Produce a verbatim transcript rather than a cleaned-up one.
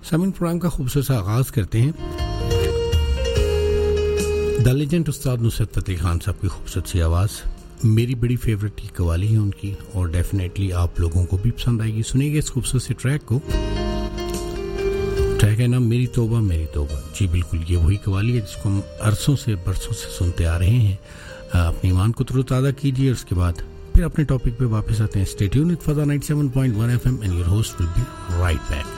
सामिन programme का खूबसूरत सा आगाज़ करते हैं द लेजेंड उस्ताद नुसरत फतेह खान साहब की खूबसूरत सी आवाज़। मेरी बड़ी फेवरेट ये कवाली है उनकी और डेफिनेटली आप लोगों को भी पसंद आएगी। सुनिएगा इस खूबसूरत से ट्रैक को। ट्रैक है नाम मेरी तौबा मेरी तौबा। जी बिल्कुल, ये वही कवाली है जिसको हम अरसों से बरसों से सुनते आ रहे हैं। अपने ईमान को तरोताज़ा कीजिए और उसके बाद फिर अपने टॉपिक पे वापस आते हैं। Stay tuned with फजा ninety seven point one FM and your host will be right back.